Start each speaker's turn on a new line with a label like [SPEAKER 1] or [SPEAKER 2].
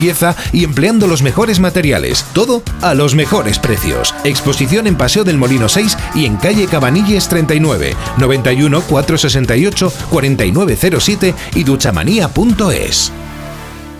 [SPEAKER 1] pieza y empleando los mejores materiales. Todo a los mejores precios. Exposición en Paseo del Molino 6 y en calle Cabanilles 39, 91 468 4907 y duchamanía.es.